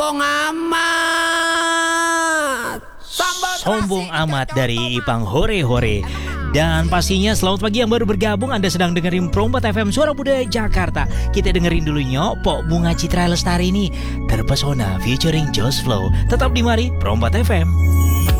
Sombong amat. Sombong amat dari Ipang Hore Hore. Dan pastinya selamat pagi yang baru bergabung. Anda sedang dengerin Prompat FM Suara Budaya Jakarta. Kita dengerin dulu Nyopok Bunga Citra Lestari ini Terpesona featuring Josh Flow. Tetap di mari Prompat FM.